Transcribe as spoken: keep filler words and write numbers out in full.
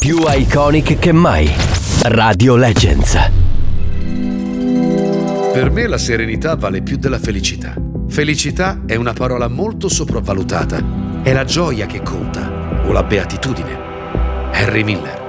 Più iconic che mai. Radio Legends. Per me la serenità vale più della felicità. Felicità è una parola molto sopravvalutata. È la gioia che conta, o la beatitudine. Henry Miller.